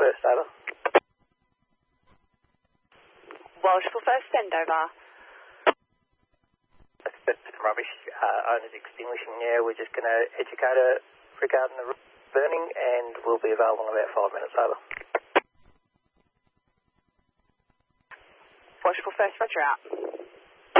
first, over. Welsh for first, send over. Rubbish. Owner's extinguishing now. We're just going to educate her regarding the burning, and we'll be available in about 5 minutes, over. Welsh for first, roger out.